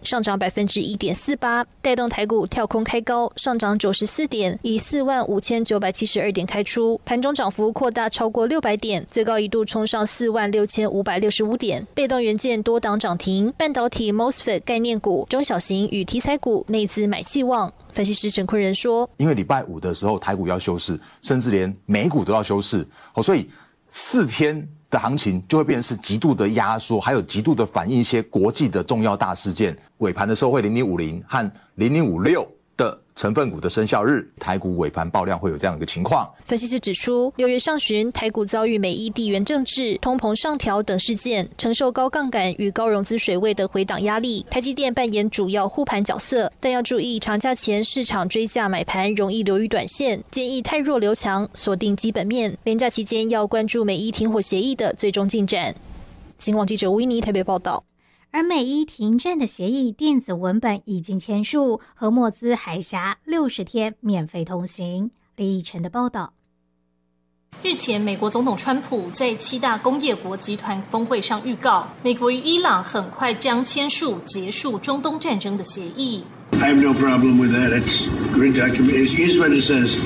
上涨1.48%，带动台股跳空开高，上涨94点，以45972点开出，盘中涨幅扩大超过600点，最高一度冲上46565点。被动元件多档涨停，半导体 MOSFET 概念股、中小型与题材股内资买气旺。分析师陈坤仁说， 因为礼拜五的时候台股要休市，甚至连美股都要休市，所以4天的行情就会变成是极度的压缩，还有极度的反映一些国际的重要大事件。尾盘的时候会0050和0056的成分股的生效日，台股尾盘爆量会有这样一个情况。 分析师指出，6月上旬台股遭遇美伊地缘政治、通膨上调等事件，承受高杠杆与高融资水位的回档压力。台积电扮演主要护盘角色，但要注意长假前市场追价买盘容易流于短线，建议太弱留强，锁定基本面。连假期间要关注美伊停火协议的最终进展。警广记者吴依妮台北报道。 而美伊停战的协议电子文本已经签署，和莫兹海峡60天免费通行。李以晨的报道。 日前，美国总统川普在7大工业国集团峰会上预告，美国与伊朗很快将签署结束中东战争的协议。 I have no problem with that. It's a great document. Here's what it says: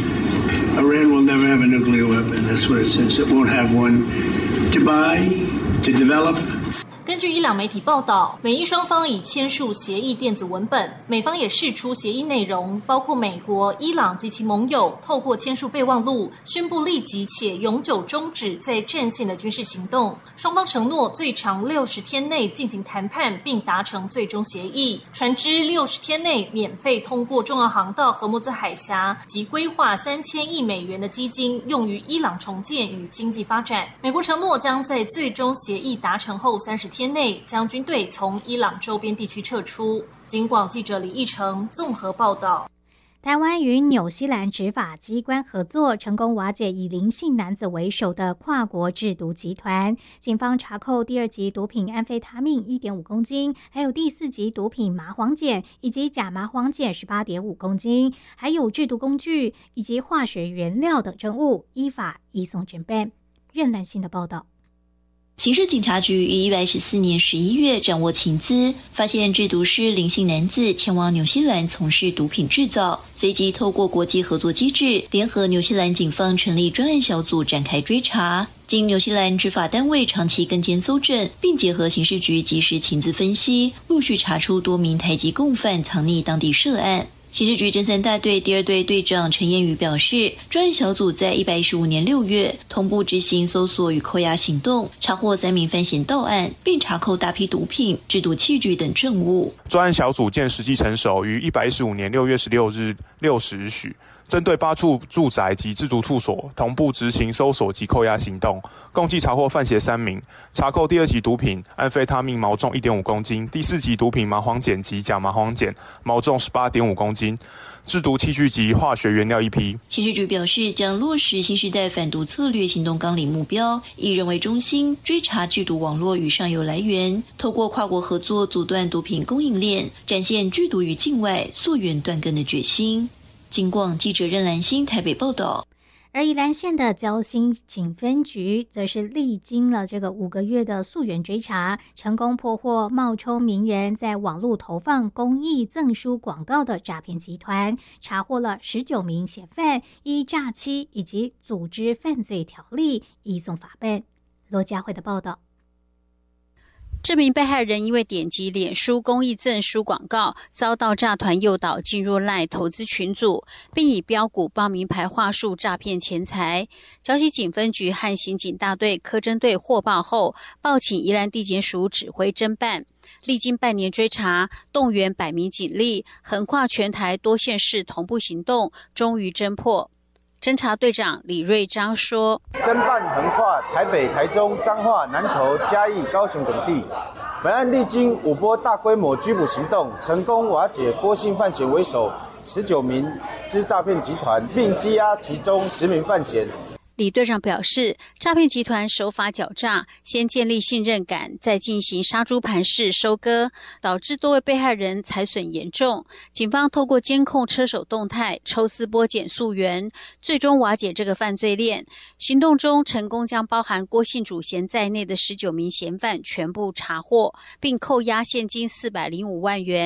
Iran will never have a nuclear weapon. That's what it says. It won't have one. To buy, to develop. 根据伊朗媒体报道，美伊双方已签署协议电子文本，美方也释出协议内容，包括美国、伊朗及其盟友透过签署备忘录，宣布立即且永久终止在战线的军事行动。双方承诺最长60天内进行谈判，并达成最终协议。船只60天内免费通过重要航道荷姆兹海峡，及规划3000亿美元的基金用于伊朗重建与经济发展。美国承诺将在最终协议达成后30天内将军队从伊朗周边地区撤出。警广记者李义成综合报道。 台湾与纽西兰执法机关合作，成功瓦解以林姓男子为首的跨国制毒集团。警方查扣第2级毒品安非他命 1.5 公斤，还有第4级毒品麻黄碱以及假麻黄碱 18.5 公斤，还有制毒工具以及化学原料等证物，依法移送侦办。任兰信的报道。 刑事警察局于114年11月掌握情资，发现制毒师林姓男子前往纽西兰从事毒品制造，随即透过国际合作机制，联合纽西兰警方成立专案小组展开追查。经纽西兰执法单位长期跟监搜证，并结合刑事局及时情资分析，陆续查出多名台籍共犯藏匿当地涉案。刑事局侦3大队第2队队长陈彦宇表示，专案小组在115年6月同步执行搜索与扣押行动，查获3名犯嫌到案，并查扣大批毒品、制毒器具等证物。 专案小组见时机成熟，于115年6月16日6时许，针对8处住宅及制毒处所同步执行搜索及扣押行动，共计查获犯嫌3名，查扣第2级毒品安非他命毛重 1.5 公斤，第4级毒品麻黄碱及假麻黄碱毛重 18.5 公斤，制毒器具及化学原料1批。 刑事局表示，将落实新时代反毒策略行动纲领目标，以人为中心，追查制毒网络与上游来源，透过跨国合作阻断毒品供应链，展现拒毒于境外、溯源断根的决心。警广记者任兰心台北报道。 而宜兰县的礁溪警分局则是历经了这个5个月的溯源追查，成功破获冒充名人在网络投放公益赠书广告的诈骗集团，查获了19名嫌犯，依诈欺以及组织犯罪条例移送法办。罗佳慧的报道。 这名被害人因为点击脸书公益赠书广告，遭到诈团诱导进入 LINE 投资群组，并以标股报名牌话术诈骗钱财。礁溪警分局和刑警大队科侦队获报后，报请宜兰地检署指挥侦办。历经半年追查，动员100名警力，横跨全台多县市同步行动，终于侦破。侦查队长李瑞章说， 侦办横跨台北、台中、彰化、南投、嘉义、高雄等地，本案历经5波大规模拘捕行动，成功瓦解郭姓犯嫌为首19名之诈骗集团，并羁押其中10名犯嫌。 李队长表示，诈骗集团手法狡诈，先建立信任感，再进行杀猪盘式收割，导致多位被害人财损严重。警方透过监控车手动态，抽丝剥茧溯源，最终瓦解这个犯罪链。行动中成功将包含郭姓主嫌在内的19名嫌犯全部查获，并扣押现金405万元。